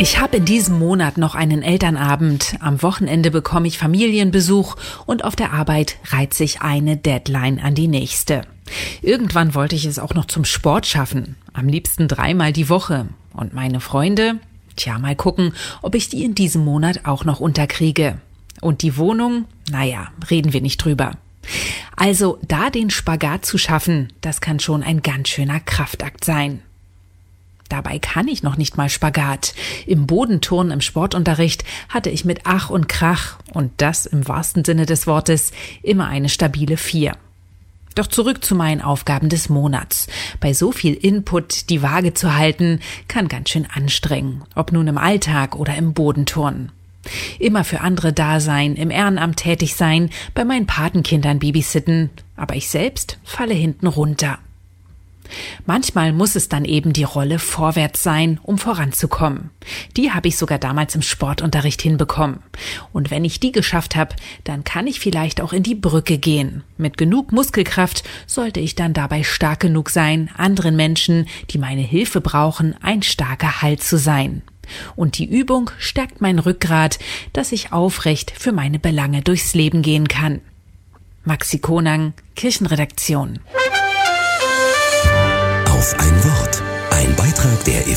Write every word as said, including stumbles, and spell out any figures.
Ich habe in diesem Monat noch einen Elternabend. Am Wochenende bekomme ich Familienbesuch und auf der Arbeit reiht sich eine Deadline an die nächste. Irgendwann wollte ich es auch noch zum Sport schaffen. Am liebsten dreimal die Woche. Und meine Freunde? Tja, mal gucken, ob ich die in diesem Monat auch noch unterkriege. Und die Wohnung? Naja, reden wir nicht drüber. Also da den Spagat zu schaffen, das kann schon ein ganz schöner Kraftakt sein. Dabei kann ich noch nicht mal Spagat. Im Bodenturnen im Sportunterricht hatte ich mit Ach und Krach, und das im wahrsten Sinne des Wortes, immer eine stabile vier. Doch zurück zu meinen Aufgaben des Monats. Bei so viel Input die Waage zu halten, kann ganz schön anstrengen, ob nun im Alltag oder im Bodenturnen. Immer für andere da sein, im Ehrenamt tätig sein, bei meinen Patenkindern babysitten, aber ich selbst falle hinten runter. Manchmal muss es dann eben die Rolle vorwärts sein, um voranzukommen. Die habe ich sogar damals im Sportunterricht hinbekommen. Und wenn ich die geschafft habe, dann kann ich vielleicht auch in die Brücke gehen. Mit genug Muskelkraft sollte ich dann dabei stark genug sein, anderen Menschen, die meine Hilfe brauchen, ein starker Halt zu sein. Und die Übung stärkt mein Rückgrat, dass ich aufrecht für meine Belange durchs Leben gehen kann. Maxi Konang, Kirchenredaktion. Auf ein Wort. Ein Beitrag der